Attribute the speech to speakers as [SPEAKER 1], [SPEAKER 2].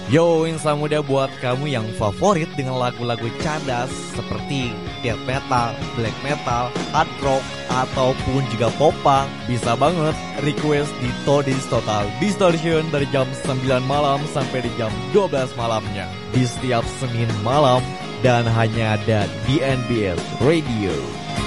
[SPEAKER 1] Yo, insan muda, buat kamu yang favorit dengan lagu-lagu cadas seperti death metal, black metal, hard rock, ataupun juga popang, bisa banget request di Todis Total Distortion dari jam 9 malam sampai di jam 12 malamnya di setiap Senin malam, dan hanya ada di NBS Radio.